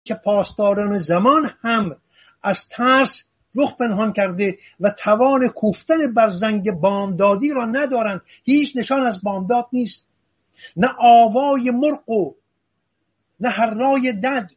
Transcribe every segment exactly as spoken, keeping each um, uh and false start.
که پاسداران زمان هم از ترس رخ پنهان کرده و توان کوفتن بر زنگ بامدادی را ندارند. هیچ نشان از بامداد نیست، نه آوای مرغ و نه هرای دد.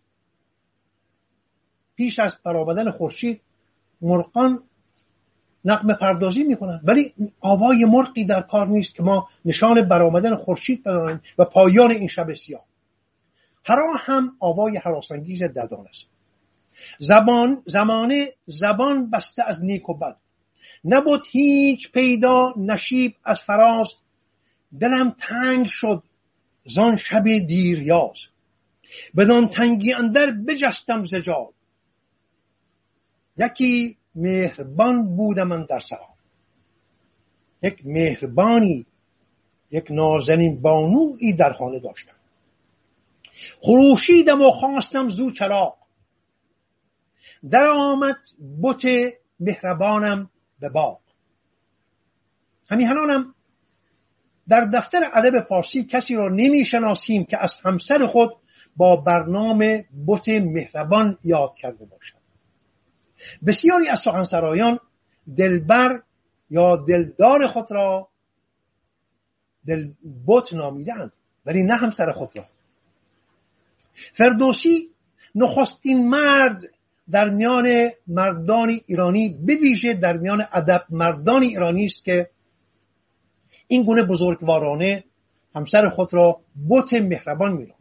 پیش از برآمدن خورشید مرغان نغمه پردازی میکنن، ولی آوای مرغی در کار نیست که ما نشان برآمدن خورشید بدانیم و پایان این شب سیاه. هرا هم آوای هراسانگیز ددان است. زبان زمانه زبان بسته از نیک و بد، نبود هیچ پیدا نشیب از فراز. دلم تنگ شد زان شب دیریاز، بدان تنگی اندر بجستم ز جای. یکی مهربان بودم من در سرا، یک مهربانی یک نازنین بانویی در خانه داشتم. خروشیدم و خواستم زو چراغ، در آمد بت مهربانم به باغ. همیهنانم در دفتر ادب پارسی کسی را نمی شناسیم که از همسر خود با برنامه بت مهربان یاد کرده باشد. بسیاری از سخنسرایان دلبر یا دلدار خود را دل بت نامیدند، ولی نه همسر خود را. فردوسی نخستین مرد در میان مردان ایرانی، به ویژه در میان ادب مردان ایرانی است که این گونه بزرگوارانه همسر خود را بت مهربان می‌نامد.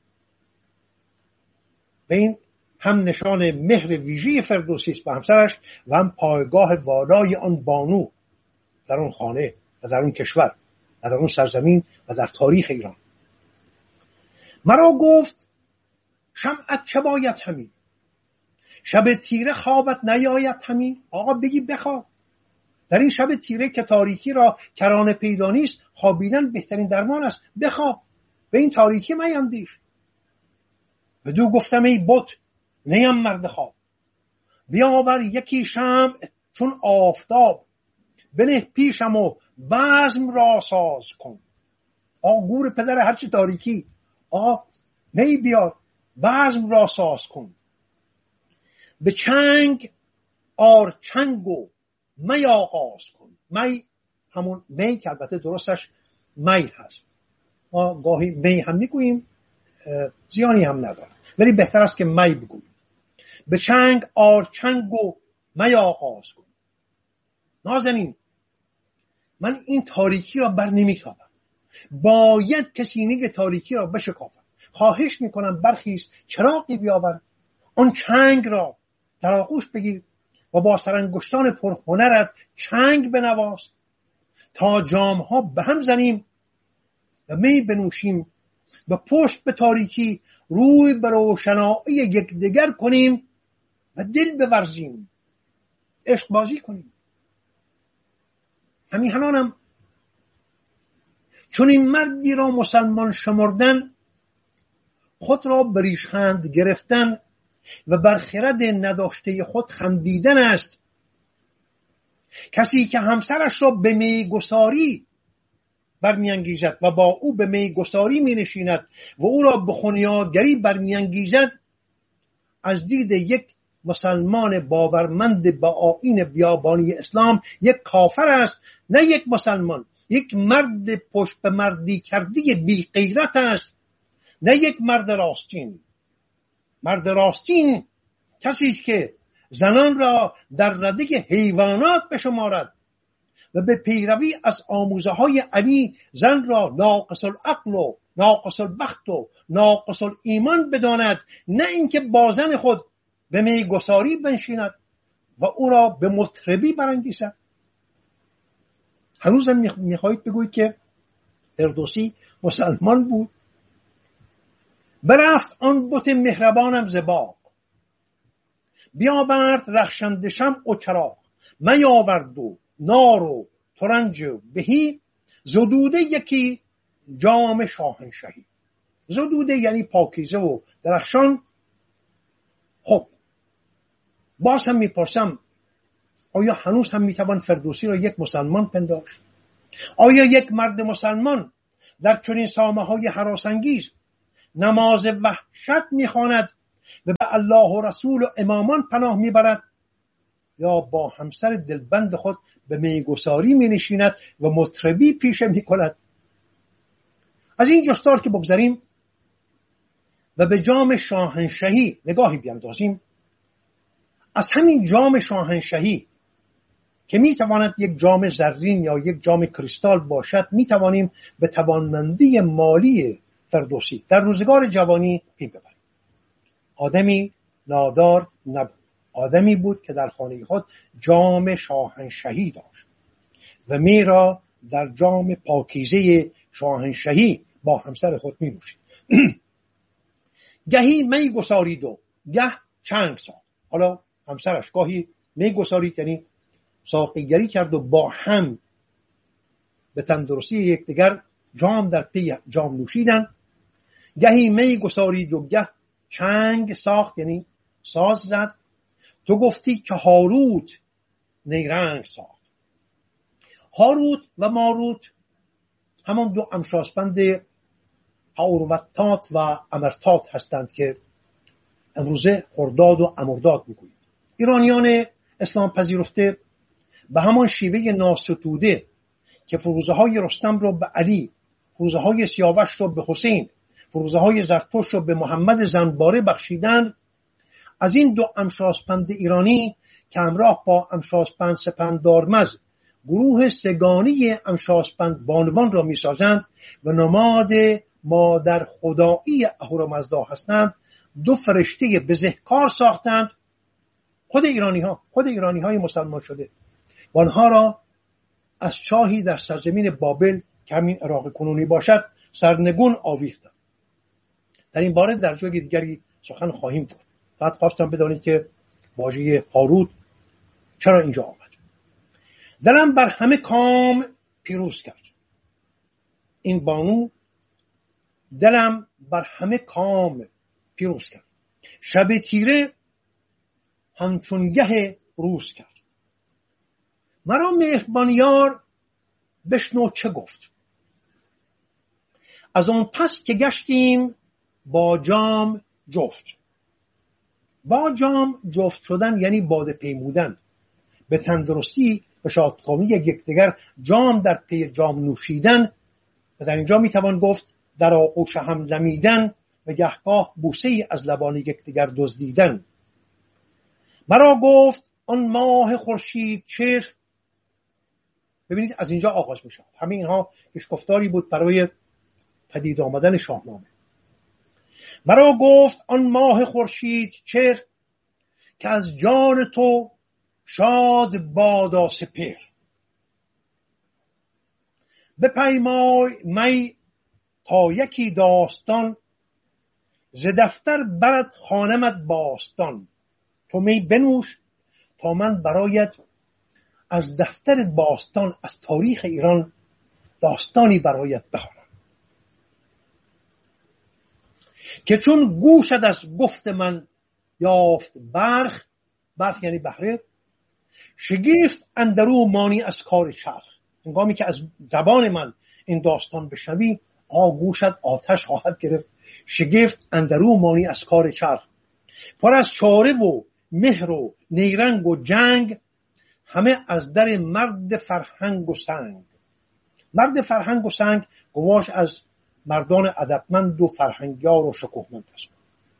و این هم نشان مهر ویژه فردوسی است به همسرش و هم پایگاه والای آن بانو در اون خانه و در اون کشور و در اون سرزمین و در تاریخ ایران. مرا گفت شمعت چه باید همی، شب تیره خوابت نیاید همی. آقا بگی بخواب، در این شب تیره که تاریکی را کرانه پیدا نیست، خوابیدن بهترین درمان است. بخواب، به این تاریکی میندیش. بدو گفتم ای بت نیم مرد خواب، بیاور یکی شمع چون آفتاب، بنه پیشم و بزم را ساز کن. آقا گور پدر هرچی تاریکی، آقا نی بیار، بزم را ساز کن. به چنگ آر چنگ و می آغاز کن. می همون می که البته درستش می هست، ما گاهی می هم میگوییم، زیانی هم نداره، ولی بهتر است که می بگوییم. به چنگ آر چنگ و می آغاز کن. نازنین، من این تاریکی را بر نمیتابم، باید کسی نگ تاریکی را بشکافم. خواهش میکنم برخیز، چراغی بیاور، آن چنگ را در آغوش بگیر و با سرانگشتان پرهنرت چنگ بنواز تا جام ها به هم زنیم و می بنوشیم و پشت به تاریکی روی به روشنایی یکدیگر کنیم و دل بورزیم، عشق بازی کنیم. همیهنانم چون این مردی را مسلمان شمردن، خود را بریشخند گرفتن و بر خرد نداشته خود خندیدن است. کسی که همسرش را به میگساری برمیانگیزد و با او به میگساری می نشیند و او را به خونیاگری برمیانگیزد، از دید یک مسلمان باورمند به آیین بیابانی اسلام یک کافر است، نه یک مسلمان. یک مرد پشت به مردی کردی بی غیرت است، نه یک مرد راستین. مرد راستین کسی است که زنان را در رده حیوانات بشمارد و به پیروی از آموزه های علی زن را ناقص العقل و ناقص البخت و ناقص الایمان بداند، نه اینکه با زن خود به میگساری بنشیند و او را به مطربی برانگیزد. هنوزم میخواهید بگویید که فردوسی مسلمان بود؟ برفت آن بت مهربانم ز باغ، بیاورد رخشنده شمع و چراغ. میاورد و نار و ترنج و بهی، زدوده یکی جام شاهنشهی. زدوده یعنی پاکیزه و درخشان. خب باز هم میپرسم، آیا هنوز هم میتوان فردوسی را یک مسلمان پنداشت؟ آیا یک مرد مسلمان در چنین سامه های هراسانگیز نماز وحشت میخواند و به الله و رسول و امامان پناه میبرد یا با همسر دلبند خود به میگساری می نشیند و مطربی پیشه می کند. از این جستار که بگذاریم و به جام شاهنشهی نگاهی بیندازیم، از همین جام شاهنشهی که می تواند یک جام زرین یا یک جام کریستال باشد، می توانیم به توانمندی مالی فردوسی در روزگار جوانی پی ببریم. آدمی نادار نبود، آدمی بود که در خانه خود جام شاهنشهی داشت و می را در جام پاکیزه شاهنشهی با همسر خود می نوشید. گهی می گسارید و گه چنگ ساخت. حالا همسرش گاهی می گسارید یعنی ساقیگری کرد و با هم به تندرستی یکدیگر جام در پی جام نوشیدن. گهی می گسارید و گه چنگ ساخت یعنی ساز زد. تو گفتی که هاروت نیرنگ ساخت. هاروت و ماروت همان دو امشاسپند هاروتات و امرتات هستند که امروزه خرداد و امرداد میگوییم. ایرانیان اسلام پذیرفته به همان شیوه ناستوده که فروزه های رستم رو به علی، فروزه های سیاوش رو به حسین، فروزه های زرتوش رو به محمد زنباره بخشیدن، از این دو امشاسپند ایرانی که همراه با امشاسپند سپندارمز گروه سگانی امشاسپند بانوان را می سازند و نماد مادر خدایی اهورامزدا هستند، دو فرشته بزهکار ساختند. خود ایرانی ها خود ایرانی های مسلمان شده و آنها را از چاهی در سرزمین بابل که همین عراق کنونی باشد سرنگون آویختند. در این باره در جای دیگری سخن خواهیم گفت. فقط خواستم بدانید که واژه هاروت چرا اینجا آمد. دلم بر همه کام پیروز کرد. این بانو دلم بر همه کام پیروز کرد. شب تیره همچون گه روز کرد. مرا مهربان یار بشنو چه گفت. از آن پس که گشتیم با جام جفت. با جام جفت شدن یعنی باده پیمودن، به تندرستی و شادکامی یکدیگر جام در پی جام نوشیدن و در اینجا میتوان گفت در آغوش هم لمیدن و گهگاه بوسه ای از لبان یکدیگر دزدیدن. مرا گفت آن ماه خورشید چهر. ببینید از اینجا آغاز میشه. همه اینها پیشگفتاری بود برای پدید آمدن شاهنامه. مرا گفت آن ماه خورشید چهر که از جان تو شاد بادا سپهر. بپیمای می تا یکی داستان ز دفتر برد خوانمت باستان. تو می بنوش تا من برایت از دفتر باستان، از تاریخ ایران داستانی برایت بخوانم که چون گوشت از گفت من یافت برخ. برخ یعنی بهره. شگفت اندرو مانی از کار چرخ. هنگامی که از زبان من این داستان بشنوی آگوشت آتش خواهد گرفت. شگفت اندرو مانی از کار چرخ. پر از چاره و مهر و نیرنگ و جنگ، همه از در مرد فرهنگ و سنگ. مرد فرهنگ و سنگ گواش از مردان ادبمند و فرهنگیار و شکوهمند است.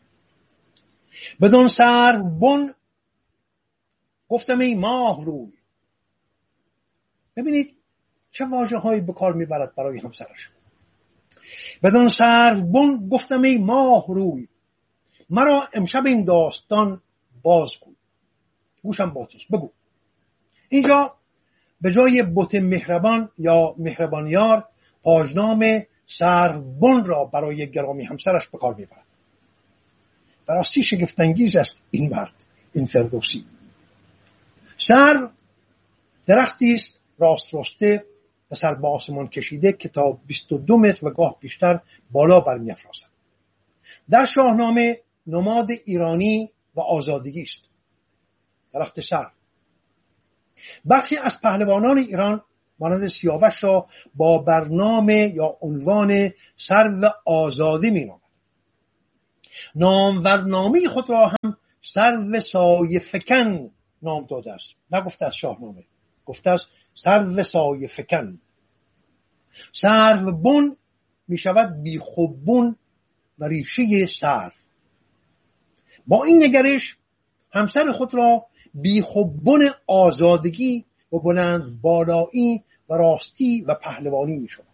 بدون سرو بن گفتم ای ماه روی. ببینید چه واژه هایی به کار میبرد برای همسرش. بدون سرو بن گفتم ای ماه روی، مرا امشب این داستان بازگو. گوشم باتش بگو. اینجا به جای بت مهربان یا مهربان یار پاژنام سروبن را برای گرامی همسرش به کار میبرد. براستی شگفت انگیز است این مرد، این فردوسی. سرو درختی است راست راسته و سر به آسمان کشیده که تا بیست و دو متر و گاه بیشتر بالا برمی‌افرازد. در شاهنامه نماد ایرانی و آزادگی است درخت سرو. برخی از پهلوانان ایران مانند سیاوش را با برنامه یا عنوان سرو آزادی می‌نامند. نامورنامه خود را هم سرو سایه فکن نام داده است. نگفته از شاهنامه، گفته است سرو سایه فکن. سرو بن می شود بی خوبون و ریشه سرو. با این نگرش همسر خود را بی خوبون آزادگی و بلند بالایی و راستی و پهلوانی می شود.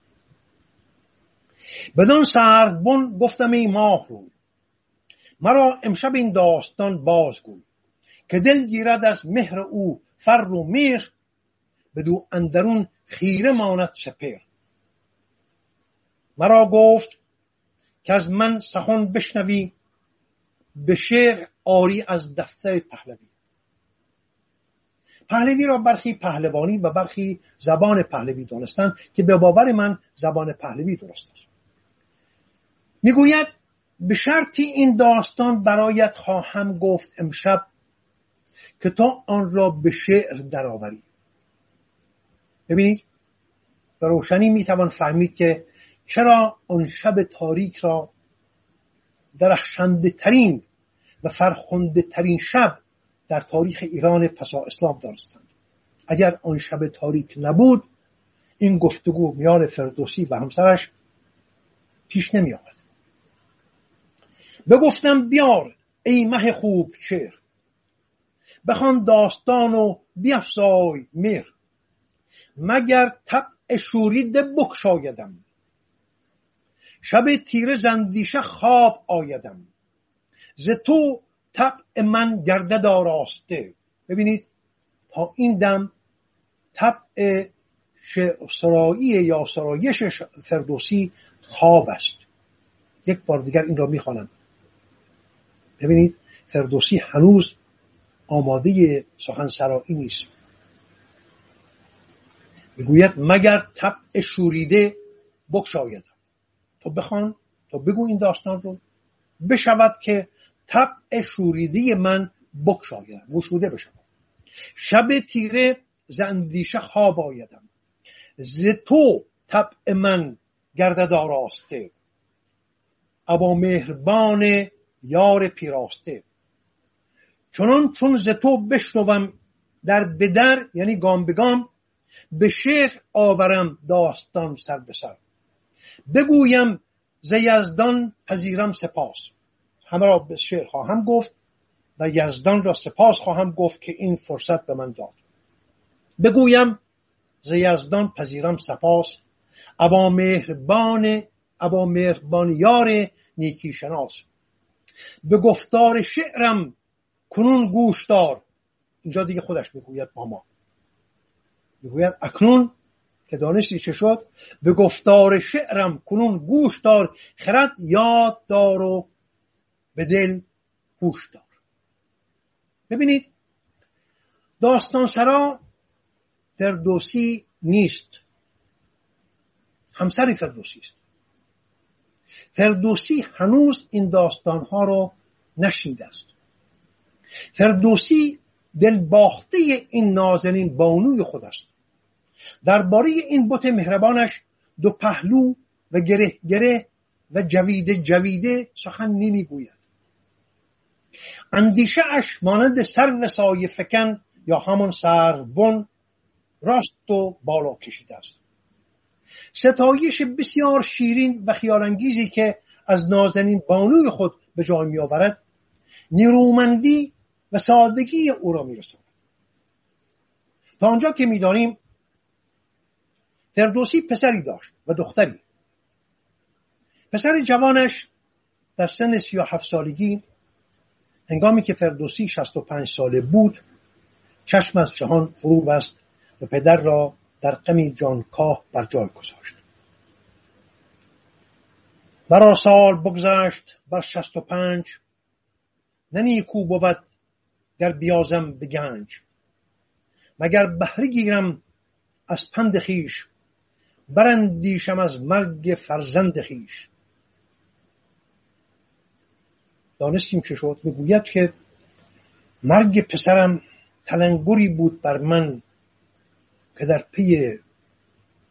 بدان سرو بن گفتم ای ماه رو، مرا امشب این داستان بازگوی، که دل گیرد از مهر او فر و میخ، بدو اندرون خیره ماند سپهر. مرا گفت که از من سخن بشنوی، به شعر آری از دفتر پهلوی. پهلوی را برخی پهلوانی و برخی زبان پهلوی دانستند که به باور من زبان پهلوی درست است. میگوید به شرطی این داستان برایت خواهم گفت امشب که تا آن را به شعر درآوری. ببینید به روشنی میتوان فهمید که چرا آن شب تاریک را درخشنده ترین و فرخنده ترین شب در تاریخ ایران پسا اسلام دانستند. اگر آن شب تاریک نبود این گفتگو میان فردوسی و همسرش پیش نمی آمد. بگفتم بیار ای مه خوب شعر، بخوان داستان و بیفزای مهر، مگر طبع شوریده بکشایدم، شب تیره زندیشه خواب آیدم، ز تو طبع من گردد آراسته. ببینید تا این دم طبع سرایی یا سرایش فردوسی خواب است. یک بار دیگر این را میخوانم. ببینید فردوسی هنوز آماده سخن سرایی نیست. میگوید مگر طبع شوریده بکشایدم. تو بخوان، تو بگو این داستان رو، بشود که طبع شوریده من بکشایدم، گشوده بشم، شب تیره ز اندیشه خواب آیدم، ز تو طبع من گردد آراسته، ابا مهربان یار پیراسته، چنان چون ز تو بشنوم در بدر، یعنی گام به گام، به شعر آورم داستان سر به سر، بگویم ز یزدان پذیرم سپاس. همه را به شعر خواهم گفت و یزدان را سپاس خواهم گفت که این فرصت به من داد. بگویم ز یزدان پذیرم سپاس، ابا مهربان ابا مهربان یار نیکی شناس، به گفتار شعرم کنون گوش دار. اینجا دیگه خودش میگوید با ما، میگوید اکنون که دانستی چه شد، به گفتار شعرم کنون گوش دار، خرد یاد دار و به دل هوش دار. ببینید داستان سرا فردوسی نیست، همسر فردوسی است. فردوسی هنوز این داستانها رو نشنیده است. فردوسی دل باخته این نازنین بانوی خود است. درباره این بت مهربانش دو پهلو و گره گره و جویده جویده سخن نمیگوید. اندیشه اش مانند سرو سایه فکن یا همان سروبن راست و بالا کشیده است. ستایش بسیار شیرین و خیالانگیزی که از نازنین بانوی خود به جای می آورد، نیرومندی و سادگی او را می رساند. تا آنجا که می دانیم فردوسی پسری داشت و دختری. پسر جوانش در سن سی و هفت سالگی، هنگامی که فردوسی شصت و پنج ساله بود، چشم از جهان فرو بست و پدر را در غمی جانکاه بر جای گذاشت. برا سال بگذشت بر شصت و پنج، نه نیکو بود گر بیازم به گنج، مگر بهره گیرم از پند خویش، براندیشم از مرگ فرزند خویش. دانستیم چه شد؟ میگوید که مرگ پسرم تلنگری بود بر من که در پی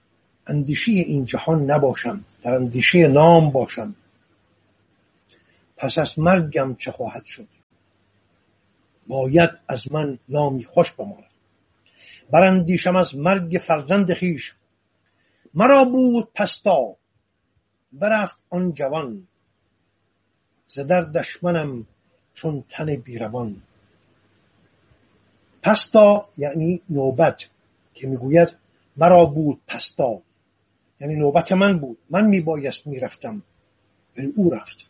اندیشه این جهان نباشم، در اندیشه نام باشم. پس از مرگم چه خواهد شد؟ باید از من نامی خوش بماند. براندیشم از مرگ فرزند خویش، مرا بود پستا برفت آن جوان. ز دردش منم چون تن بیروان. پستا یعنی نوبت، که میگوید مرا بود پستا یعنی نوبت من بود، من میبایست میرفتم ولی او رفت.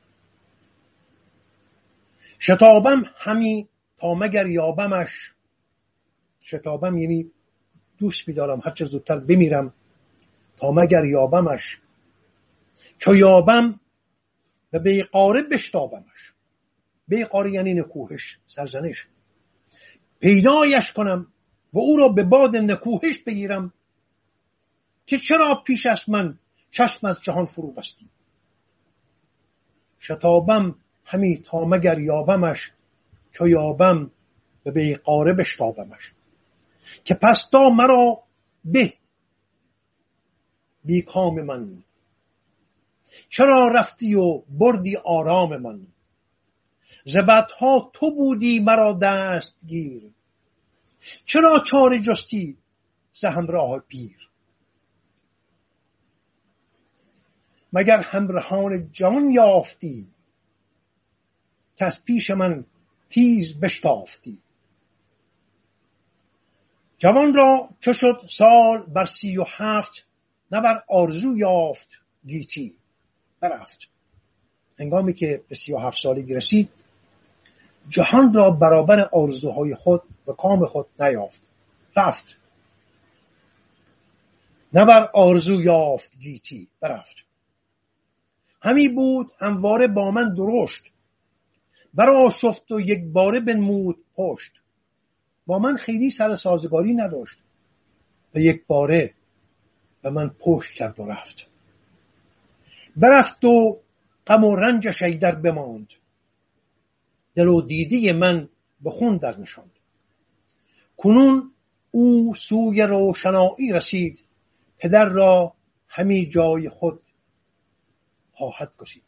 شتابم همی تا مگر یابمش. شتابم یعنی دوست می‌دارم هر چه زودتر بمیرم تا مگر یابمش. چو یابم به بیقاره بشتابمش. بیقاره یعنی نکوهش، سرزنش. پیدایش کنم و او را به باد نکوهش بگیرم، که چرا پیش از من چشم از جهان فرو بستی. شتابم همی تا مگر یابمش، چو یابم به بیقاره بشتابمش. که پستا مرا به بی کام من، چرا رفتی و بردی آرام من. ز بدها تو بودی مرا دستگیر، چرا چاره جستی ز همراه پیر. مگر همراهان جوان یافتی، که از پیش من تیز بشتافتی. جوان را چو شد سال بر سی و هفت، نه بر آرزو یافت گیتی برفت. هنگامی که به سی و هفت سالگی رسید، جهان را برابر آرزوهای خود و کام خود نیافت، رفت. نه بر آرزو یافت گیتی برفت. همی بود همواره با من درشت، برا شفت و یک باره بنمود پشت. با من خیلی سر سازگاری نداشت و یک باره به من پشت کرد و رفت. برفت و غم و رنجش ایدر بماند، دل و دیده من به خون در نشاند. کنون او سوی روشنایی رسید، پدر را همی جای خود خواهد گزید.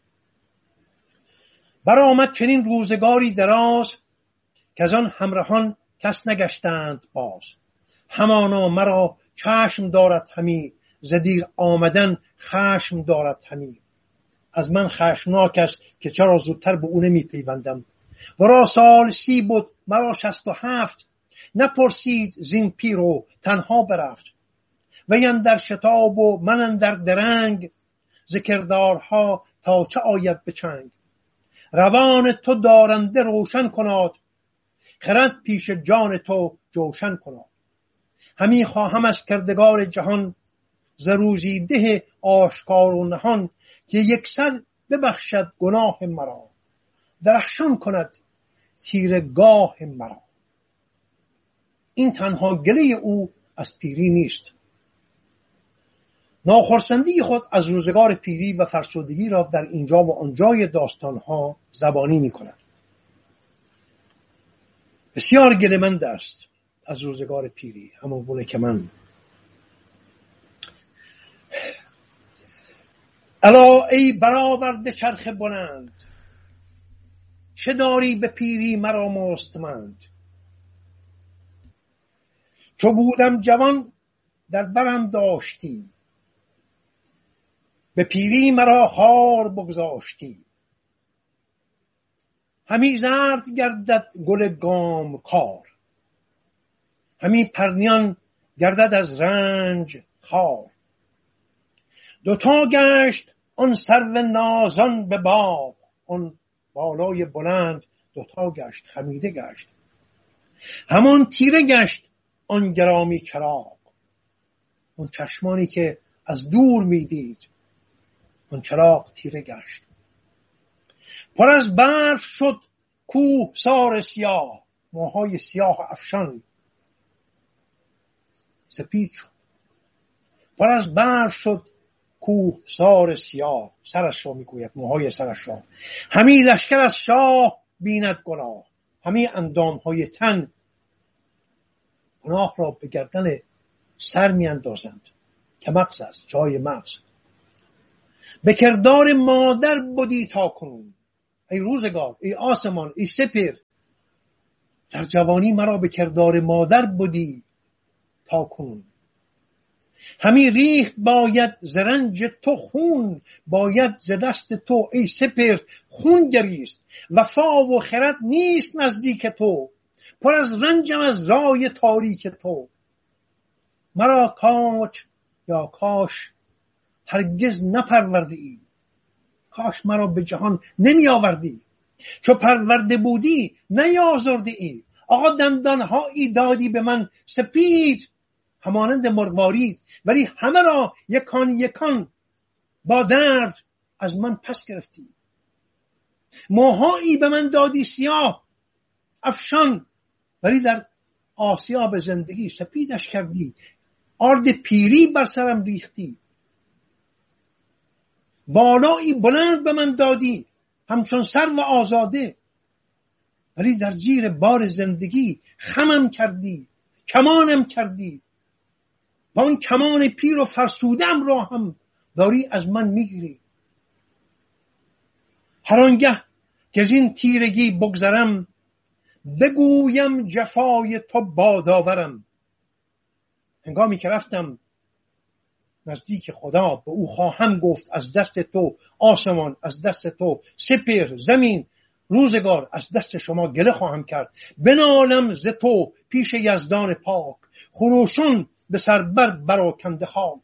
برآمد چنین روزگاری دراز، که از آن همراهان کس نگشتند باز. همانا مرا چشم دارد همی، ز دیر آمدن خشم دارد همی. از من خشمناک است که چرا زودتر به او نمی پیوندم. ورا سال سی بود مرا شست و هفت، نپرسید زین پیر و تنها برفت. وی اندر شتاب و من اندر درنگ، ز کردارها تا چه آید به چنگ. روان تو دارنده روشن کناد، خرد پیش جان تو جوشن کناد. همی خواهم از کردگار جهان، ز روزی ده آشکار و نهان. که یک سر ببخشد گناه مرا، درخشان کند تیرگاه مرا. این تنها گله او از پیری نیست. ناخرسندی خود از روزگار پیری و فرسودگی را در اینجا و آنجای داستانها زبانی می کند. بسیار گله‌مند است از روزگار پیری، همون گونه که من. الا ای برآورده چرخ بلند، چه داری به پیری مرا مستمند. چو بودم جوان در برم داشتی، به پیری مرا خار بگذاشتی. همی زرد گردد گل گام کار، همی پرنیان گردد از رنج خار. دوتا گشت آن سرو نازان به باغ، آن بالای بلند دوتا گشت، خمیده گشت. همان تیره گشت آن گرامی چراغ، اون چشمانی که از دور میدید، اون چراغ تیره گشت. پر از برف شد کوه سار سیاه، موهای سیاه افشان سپید شد. پر از برف شد کوه سار سیاه، سرش را میگوید، موهای سرش را. همی لشکر از شاه بیند گناه، همی اندامهای تن گناه را به گردن سر می اندازند که مغز است، جای مغز. به کردار مادر بودی تا کنون، ای روزگار، ای آسمان، ای سپهر، در جوانی مرا به کردار مادر بودی تا کنون. همی ریخت باید ز رنج تو خون، باید ز دست تو ای سپهر خون گریست. وفا و خرد نیست نزدیک تو، پر از رنجم از رای تاریک تو. مرا کاش یا کاش هرگز نپروردی، کاش مرا به جهان نمی آوردی. چو پرورده بودی نیازردی ای، آقا دندانهایی دادی به من سپید همانند مروارید، ولی همه را یکان یکان با درد از من پس گرفتی. موهایی به من دادی سیاه افشان، ولی در آسیاب زندگی سپیدش کردی. آرد پیری بر سرم ریختی. بالایی بلند به من دادی همچون سرو آزاده، ولی در زیر بار زندگی خمم کردی، کمانم کردی. با اون کمان پیر و فرسودم را هم داری از من میگیری. هر آنگه که از این تیرگی بگذرم، بگویم جفای تو بادآورم. هنگامی که رفتم نزدیک خدا، به او خواهم گفت از دست تو آسمان، از دست تو سپهر، زمین، روزگار، از دست شما گله خواهم کرد. بنالم ز تو پیش یزدان پاک، خروشون به سربر براکنده خاک.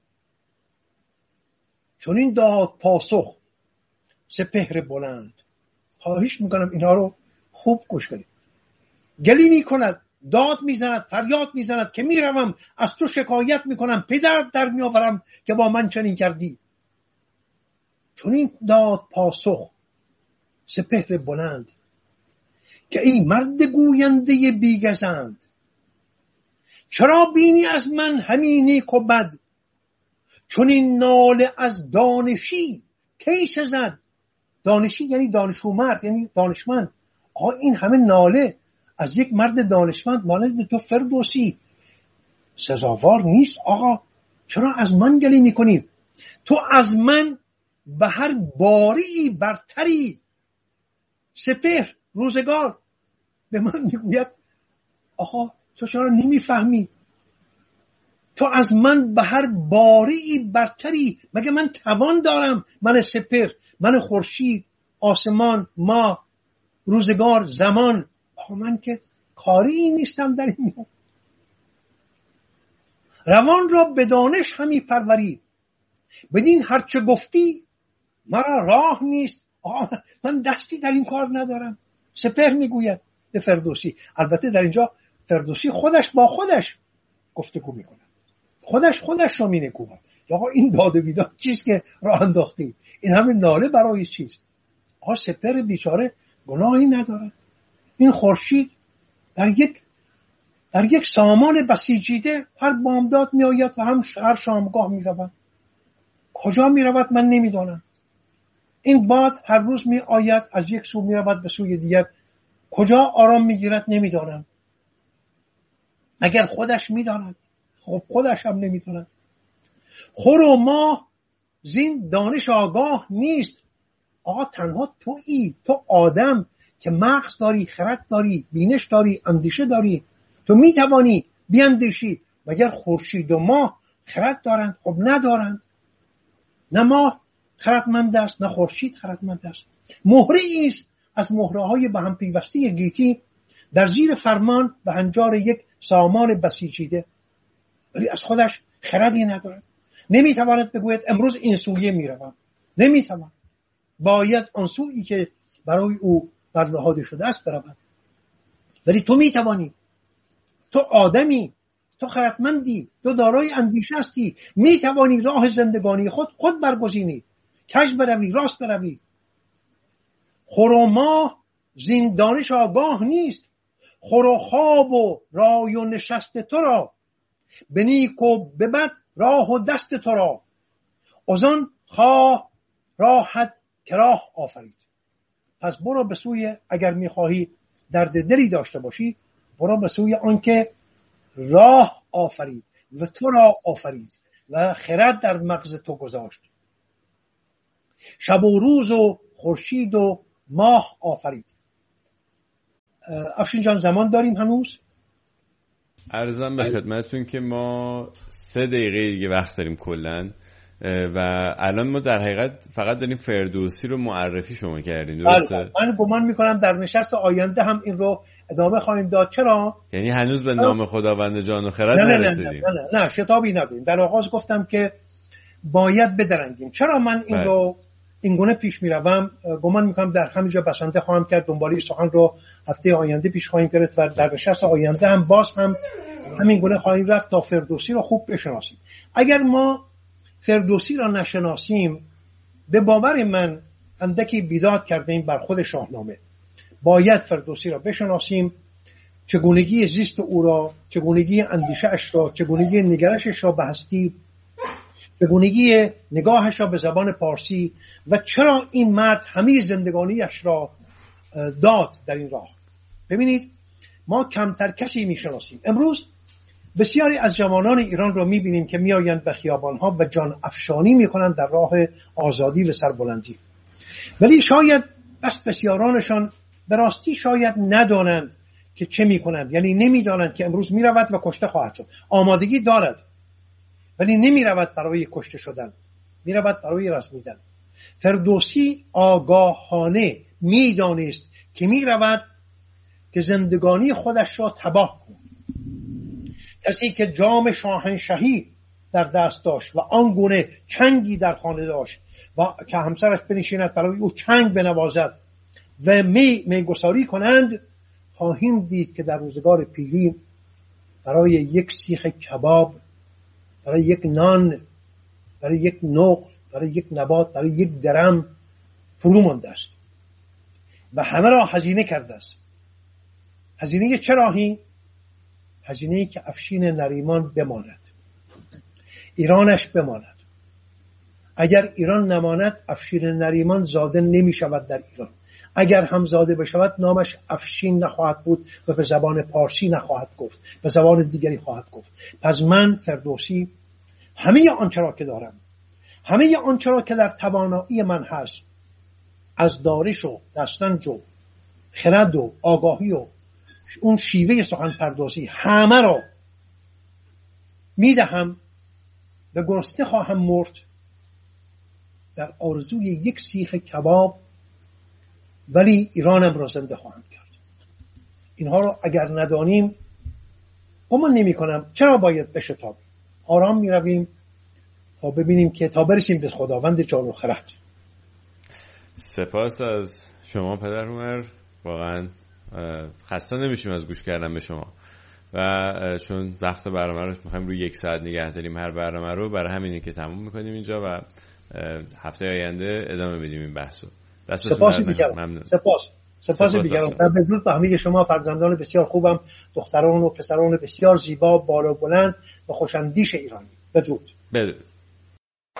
چون این داد پاسخ سپهر بلند. خواهش میکنم اینها رو خوب گوش کنید. گلی میکند، داد میزند، فریاد میزند که میروم از تو شکایت میکنم، پدر در میآورم که با من چنین کردی. چون این داد پاسخ سپهر بلند که ای مرد گوینده بیگزند، چرا بینی از من همین نیک و بد؟ چون این ناله از دانشی کی سزد؟ دانشی یعنی دانشومرد، یعنی دانشمند. آقا این همه ناله از یک مرد دانشمند مانند تو فردوسی سزاوار نیست. آقا چرا از من گله میکنی؟ تو از من به هر باری برتری. سپهر روزگار به من میگوید آقا تو چرا نمیفهمی؟ تو از من به هر باری برتری. مگه من توان دارم؟ من سپهر، من خورشید، آسمان، ما، روزگار، زمان. آقا من که کاری نیستم در این. روان را به دانش همی پروری، بدین هرچه گفتی مرا راه نیست. آقا من دستی در این کار ندارم. سپهر میگوید به فردوسی. البته در اینجا فردوسی خودش با خودش گفتگو میکنه، خودش خودش رو مینکوبد. آقا این داد و بیداد چیست که راه انداختی؟ این همه ناله برای چیست؟ آقا سپهر بیچاره گناهی نداره. این خورشید در یک در یک سامان بسیجیده هر بامداد می آید و هم هر شامگاه می رود. کجا می رود من نمیدانم. این باد هر روز می آید از یک سو می رود به سوی دیگر. کجا آرام می گیرد نمیدانم. مگر خودش می داند؟ خب خودش هم نمی داند. خور و ما زین دانش آگاه نیست. آقا تنها تویی، تو آدم که مغز داری، خرد داری، بینش داری، اندیشه داری، تو می توانی بیاندیشی. مگر خورشید و ماه خرد دارند؟ خب ندارند. نه ماه خردمند است نه خورشید خردمند است. مهره است از مهره های به هم پیوسته گیتی در زیر فرمان به هنجار یک سامان بسیجیده، ولی از خودش خردی ندارد. نمیتواند بگوید امروز این سویه میروم. نمیتواند. باید آن سویی که برای او برنهاده شده است برود. ولی تو میتوانی. تو آدمی، تو خردمندی، تو دارای اندیشه هستی، میتوانی راه زندگانی خود خود برگزینی، کج بروی، راست بروی. خور و ماه زین دانش آگاه نیست. خور و خواب و رای و نشست تو را، به نیک و به بد راه و دست تو را. ازان خواه راحت که راه آفرید. پس برو به سوی، اگر میخواهی درد دلی داشته باشی، برو به سوی آن که راه آفرید و تو را آفرید و خرد در مغز تو گذاشت. شب و روز و خورشید و ماه آفرید. افشین جان زمان داریم هنوز؟ عرضم به خدمتتون که ما سه دقیقه دیگه وقت داریم کلن و الان ما در حقیقت فقط داریم فردوسی رو معرفی شما کردیم، درسته؟ من گمان میکنم در نشست آینده هم این رو ادامه خواهیم داد. چرا؟ یعنی هنوز به نام خداوند جان و خرد نه نه نرسیدیم. نه نه نه, نه شتابی نداریم. در آغاز گفتم که باید بدرنگیم. چرا من این بله. رو این گونه پیش میروم؟ گمان میکنم در همینجا بسنده خواهم کرد. دنباله سخن رو هفته آینده پیش خواهیم گرفت و در نشست آینده هم باز هم همین گونه خواهیم رفت تا فردوسی رو خوب بشناسیم. اگر ما فردوسی را نشناسیم، به باور من اندکی بیداد کردیم بر خود شاهنامه. باید فردوسی را بشناسیم، چگونگی زیست او را، چگونگی اندیشه اش را، چگونگی نگرشش را به هستی، چگونگی نگاهش را به زبان پارسی و چرا این مرد همه زندگانیش را داد در این راه. ببینید ما کمتر کسی میشناسیم. امروز بسیاری از جوانان ایران را میبینیم که میآیند به خیابانها و جان افشانی میکنند در راه آزادی و سربلندی، ولی شاید بس بسیارانشان به راستی شاید ندانند که چه میکنند. یعنی نمیدانند که امروز میرود و کشته خواهد شد. آمادگی دارد ولی نمیرود برای کشته شدن، میرود برای رسمیدن. فردوسی آگاهانه میدانست که میرود که زندگانی خودش را تباه کند. کسی که جام شاهنشاهی در دست داشت و آنگونه چنگی در خانه داشت و که همسرش بنشیند برای او چنگ بنوازد و می میگساری کنند، خواهیم دید که در روزگار پیری برای یک سیخ کباب، برای یک نان، برای یک نقل، برای یک نبات، برای یک درم فرو مانده است و همه را هزینه کرده است. هزینه چه راهی؟ هزینه‌ای که افشین نریمان بماند، ایرانش بماند. اگر ایران نماند، افشین نریمان زاده نمی شود در ایران. اگر هم زاده بشود، نامش افشین نخواهد بود و به زبان پارسی نخواهد گفت، به زبان دیگری خواهد گفت. پس من فردوسی همه آنچه را که دارم، همه آنچه را که در توانایی من هست، از دانش و دستنج و خرد و آگاهی و اون شیوه سخن پردازی، همه را میدهم و گرسنه خواهم مرد در آرزوی یک سیخ کباب، ولی ایرانم را زنده خواهم کرد. اینها رو اگر ندانیم، گمان نمی کنم چرا باید بشتابیم. آرام می رویم تا ببینیم که تا برسیم به خداوند جان و خرد. سپاس از شما پدر هنر، واقعا خسته نمیشیم از گوش کردن به شما و چون وقت برنامه رو میخوایم روی یک ساعت نگه داریم هر برنامه رو، برای همینه که تموم میکنیم اینجا و هفته آینده ادامه بدیم این بحثو. سپاس میگم. سپاس سپاس میگم. در بدرود به همه شما فرزندان بسیار خوبم، دختران و پسران بسیار زیبا، بالا بلند و خوش‌اندیش ایرانی. بدرود. بدرود.